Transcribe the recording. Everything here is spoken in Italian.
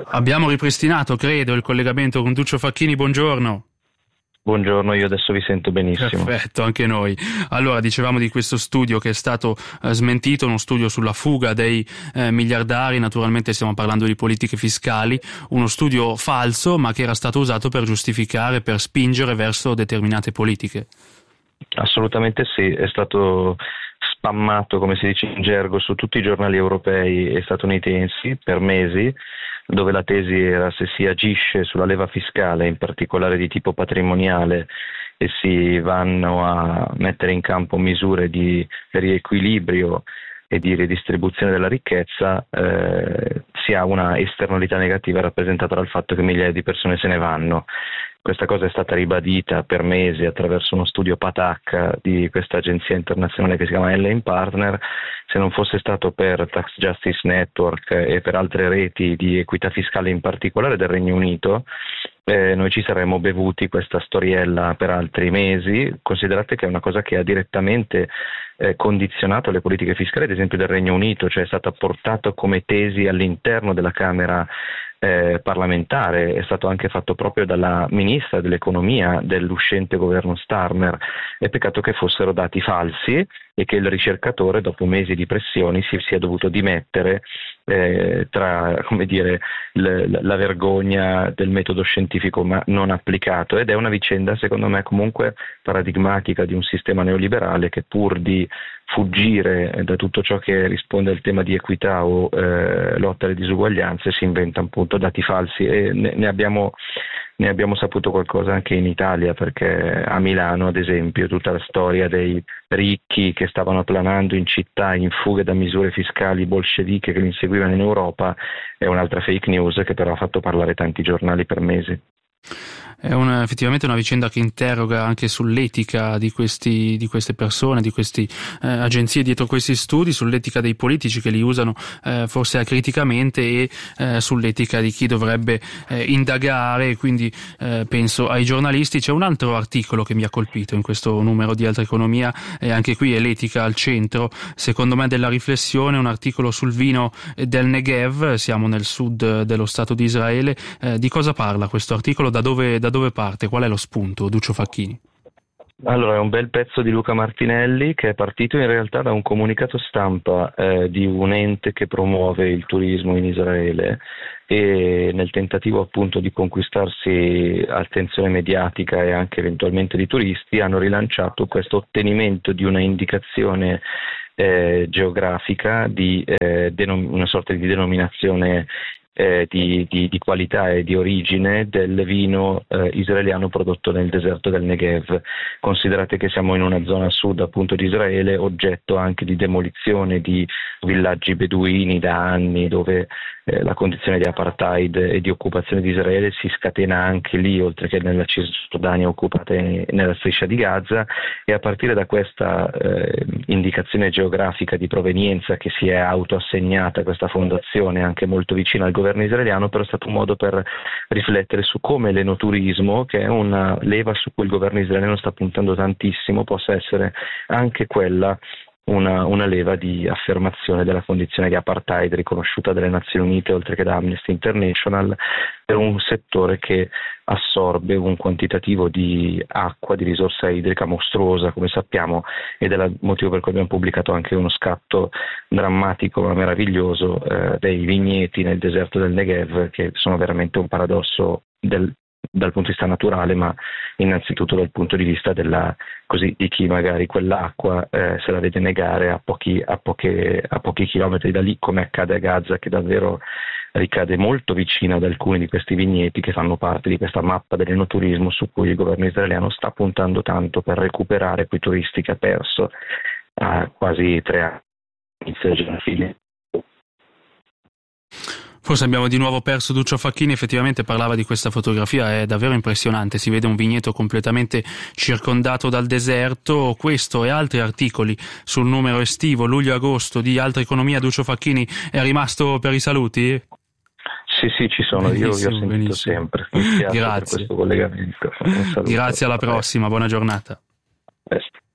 Abbiamo ripristinato, credo, il collegamento con Duccio Facchini. Buongiorno. Buongiorno, io adesso vi sento benissimo. Perfetto, anche noi. Allora, dicevamo di questo studio che è stato smentito, uno studio sulla fuga dei miliardari, naturalmente stiamo parlando di politiche fiscali, uno studio falso ma che era stato usato per giustificare, per spingere verso determinate politiche. Assolutamente sì, è stato spammato, come si dice in gergo, su tutti i giornali europei e statunitensi per mesi, dove la tesi era: se si agisce sulla leva fiscale, in particolare di tipo patrimoniale, e si vanno a mettere in campo misure di riequilibrio e di ridistribuzione della ricchezza, si ha una esternalità negativa rappresentata dal fatto che migliaia di persone se ne vanno. Questa cosa è stata ribadita per mesi attraverso uno studio PATAC di questa agenzia internazionale che si chiama Hellane Partner. Se non fosse stato per Tax Justice Network e per altre reti di equità fiscale, in particolare del Regno Unito, noi ci saremmo bevuti questa storiella per altri mesi. Considerate che è una cosa che ha direttamente condizionato le politiche fiscali, ad esempio del Regno Unito, cioè è stata portata come tesi all'interno della Camera parlamentare, è stato anche fatto proprio dalla ministra dell'economia dell'uscente governo Starmer. È peccato che fossero dati falsi e che il ricercatore, dopo mesi di pressioni, si sia dovuto dimettere tra, come dire, la vergogna del metodo scientifico ma non applicato. Ed è una vicenda, secondo me, comunque paradigmatica di un sistema neoliberale che, pur di fuggire da tutto ciò che risponde al tema di equità o lotta alle disuguaglianze, si inventa appunto dati falsi, e ne abbiamo saputo qualcosa anche in Italia, perché a Milano, ad esempio, tutta la storia dei ricchi che stavano planando in città in fuga da misure fiscali bolsceviche che li inseguivano in Europa è un'altra fake news che però ha fatto parlare tanti giornali per mesi. È effettivamente una vicenda che interroga anche sull'etica di queste persone, di queste agenzie dietro questi studi, sull'etica dei politici che li usano forse acriticamente, e sull'etica di chi dovrebbe indagare, quindi penso ai giornalisti. C'è un altro articolo che mi ha colpito in questo numero di Altra Economia, e anche qui è l'etica al centro, secondo me, della riflessione. Un articolo sul vino del Negev, siamo nel sud dello Stato di Israele. Di cosa parla questo articolo? Da dove parte? Qual è lo spunto, Duccio Facchini? Allora, è un bel pezzo di Luca Martinelli, che è partito in realtà da un comunicato stampa di un ente che promuove il turismo in Israele, e nel tentativo appunto di conquistarsi attenzione mediatica e anche eventualmente di turisti, hanno rilanciato questo ottenimento di una indicazione geografica, di una sorta di denominazione di qualità e di origine del vino israeliano prodotto nel deserto del Negev. Considerate che siamo in una zona a sud appunto di Israele, oggetto anche di demolizione di villaggi beduini da anni, dove la condizione di apartheid e di occupazione di Israele si scatena anche lì, oltre che nella Cisgiordania occupata nella striscia di Gaza. E a partire da questa indicazione geografica di provenienza che si è autoassegnata questa fondazione, anche molto vicina al governo israeliano, però è stato un modo per riflettere su come l'enoturismo, che è una leva su cui il governo israeliano sta puntando tantissimo, possa essere anche quella una leva di affermazione della condizione di apartheid riconosciuta dalle Nazioni Unite, oltre che da Amnesty International, per un settore che assorbe un quantitativo di acqua, di risorsa idrica mostruosa, come sappiamo, ed è il motivo per cui abbiamo pubblicato anche uno scatto drammatico ma meraviglioso dei vigneti nel deserto del Negev, che sono veramente un paradosso dal punto di vista naturale, ma innanzitutto dal punto di vista di chi magari quell'acqua se la vede negare a pochi chilometri da lì, come accade a Gaza, che davvero ricade molto vicino ad alcuni di questi vigneti che fanno parte di questa mappa dell'enoturismo su cui il governo israeliano sta puntando tanto per recuperare quei turisti che ha perso a quasi 3 anni inizio della genofile. Forse abbiamo di nuovo perso Duccio Facchini. Effettivamente parlava di questa fotografia, è davvero impressionante, si vede un vigneto completamente circondato dal deserto. Questo e altri articoli sul numero estivo luglio-agosto di Altra Economia. Duccio Facchini è rimasto per i saluti? Sì, ci sono, io vi ho sentito benissimo. sempre. Grazie per questo collegamento. Grazie, alla prossima, buona giornata. Presto.